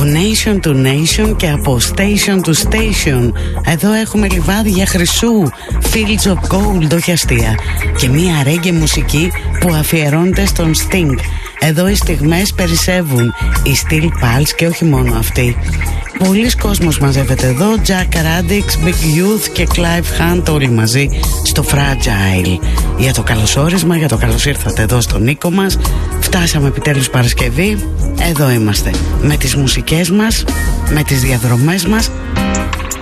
Nation to Nation και από Station to Station. Εδώ έχουμε λιβάδια χρυσού, Fields of Gold, όχι αστεία. Και μία ρέγγε μουσική που αφιερώνεται στον Sting. Εδώ οι στιγμές περισσεύουν, οι Steel Pulse και όχι μόνο αυτοί. Πολλοί κόσμος μαζεύεται εδώ, Jack Radix, Big Youth και Clive Hunt, όλοι μαζί στο Fragile. Για το καλωσόρισμα, για το καλώς ήρθατε εδώ στον οίκο μας. Φτάσαμε επιτέλους Παρασκευή, εδώ είμαστε με τις μουσικές μας, με τις διαδρομές μας